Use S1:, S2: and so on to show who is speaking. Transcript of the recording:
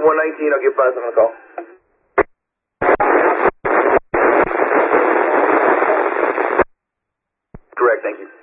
S1: 119, I'll give 57 a call. Correct, thank you.